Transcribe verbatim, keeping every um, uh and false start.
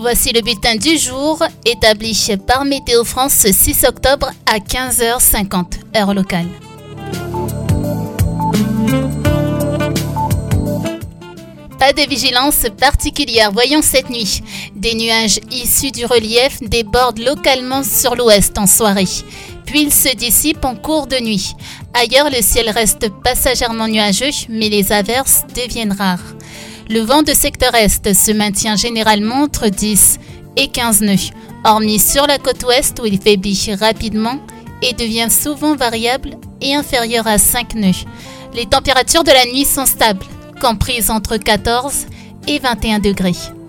Voici le bulletin du jour établi par Météo France ce six octobre à quinze heures cinquante, heure locale. Pas de vigilance particulière, voyons cette nuit. Des nuages issus du relief débordent localement sur l'ouest en soirée, puis ils se dissipent en cours de nuit. Ailleurs, le ciel reste passagèrement nuageux, mais les averses deviennent rares. Le vent de secteur est se maintient généralement entre dix et quinze nœuds, hormis sur la côte ouest où il faiblit rapidement et devient souvent variable et inférieur à cinq nœuds. Les températures de la nuit sont stables, comprises entre quatorze et vingt et un degrés.